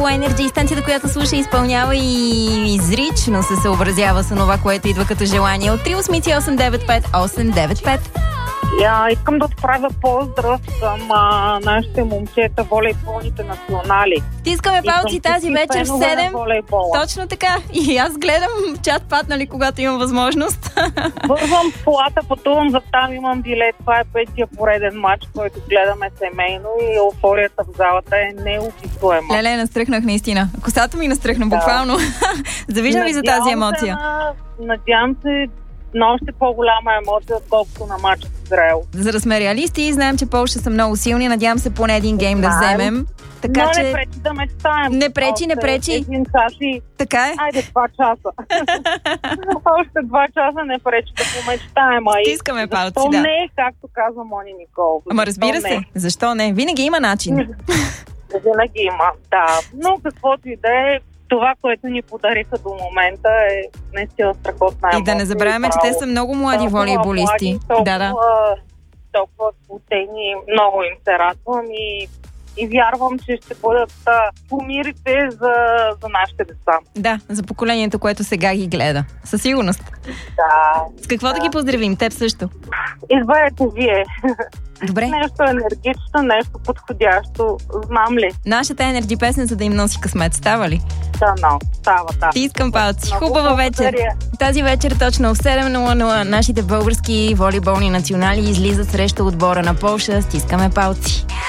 Energy, станцията, която слуша, изпълнява и изрично се съобразява с това, което идва като желание. От 388-95895. Искам да отправя поздрав към нашите момчета, волейболните национали. Стискаме палци тази вечер в 7. Точно така. И аз гледам чат паднали, когато имам възможност. Вървам в колата, пътувам за там, имам билет. Това е петия пореден матч, който гледаме семейно и еуфорията в залата е неописуема. Леле, настръхнах наистина. Косата ми настръхна буквално. Завиждам ви за тази емоция. Надявам се на още по-голяма емоция, отколкото на матча с Израел. За да сме реалисти, знаем, че Полша са много силни. Надявам се поне един гейм да вземем. Така, но че... не пречи да мечтаем. Не пречи. Един час и... Така е. Айде 2 часа. Още 2 часа не пречи да помечтаем. Стискаме палци, защо да. не, както казва Мони Никол. Ама разбира се, защо не? Винаги има начин. Винаги има, да. Но каквото и да е, това, което ни подариха до момента е наистина страхотна емоция. И да не забравяме, че те са много млади волейболисти. Толкова сплотени, много им се радвам и вярвам, че ще бъдат помирите за нашите деца. Да, за поколението, което сега ги гледа. Със сигурност. Да. С какво да ги поздравим? Теб също. Изберете вие. Добре. Нещо енергично, нещо подходящо. Знам ли? Нашата Energy песен, за да им носи късмет. Става ли? Да, става, да. Стискам палци. Хубава вечер. Тази вечер точно в 7:00 нашите български волейболни национали излизат срещу отбора на Полша. Стискаме палци.